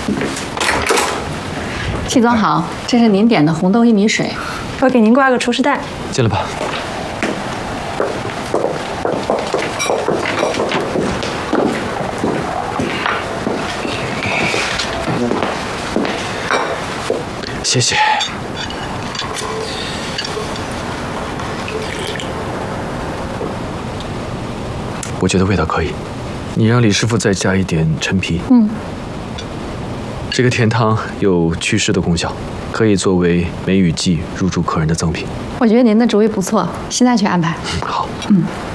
季总好，这是您点的红豆薏米水， 我给您挂个厨师袋。 进来吧。谢谢。我觉得味道可以。你让李师傅再加一点陈皮。这个甜汤有祛湿的功效，可以作为梅雨季入住客人的赠品。 我觉得您的主意不错，现在去安排。 好。